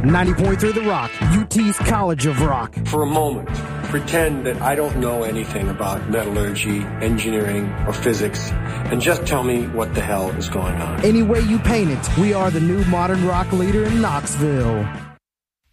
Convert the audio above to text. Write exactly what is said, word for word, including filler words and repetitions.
ninety point three The Rock, U T's College of Rock. For a moment, pretend that I don't know anything about metallurgy, engineering, or physics, and just tell me what the hell is going on. Any way you paint it, we are the new modern rock leader in Knoxville.